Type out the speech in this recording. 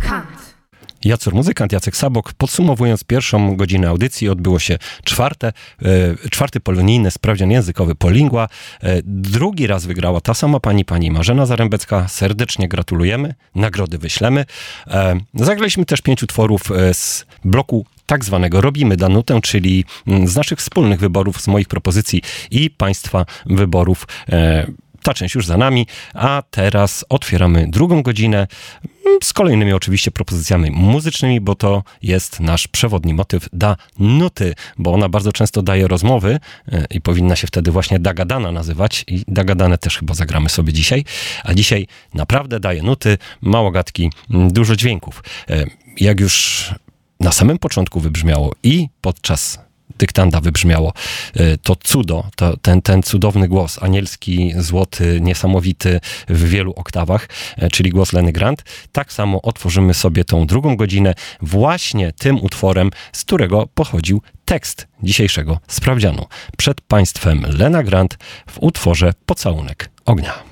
muzykant. Jacur Muzykant, Jacek Sabok. Podsumowując pierwszą godzinę audycji, odbyło się czwarty polonijny sprawdzian językowy Polingua. Drugi raz wygrała ta sama pani Marzena Zarębecka. Serdecznie gratulujemy, nagrody wyślemy. Zagraliśmy też 5 utworów z bloku tak zwanego Robimy Danutę, czyli z naszych wspólnych wyborów, z moich propozycji i Państwa wyborów. Ta część już za nami, a teraz otwieramy drugą godzinę z kolejnymi oczywiście propozycjami muzycznymi, bo to jest nasz przewodni motyw Danuty, bo ona bardzo często daje rozmowy i powinna się wtedy właśnie Dagadana nazywać i Dagadane też chyba zagramy sobie dzisiaj, a dzisiaj naprawdę daje nuty, mało gadki, dużo dźwięków. Jak już na samym początku wybrzmiało i podczas dyktanda wybrzmiało to cudo, ten cudowny głos, anielski, złoty, niesamowity w wielu oktawach, czyli głos Leny Grant. Tak samo otworzymy sobie tą drugą godzinę właśnie tym utworem, z którego pochodził tekst dzisiejszego sprawdzianu. Przed Państwem Lena Grant w utworze Pocałunek ognia.